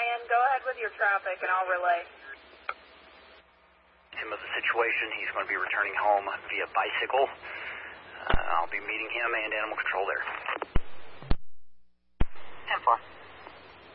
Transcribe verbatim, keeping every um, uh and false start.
end. Go ahead with your traffic, and I'll relay. Him of the situation, he's going to be returning home via bicycle. Uh, I'll be meeting him and animal control there.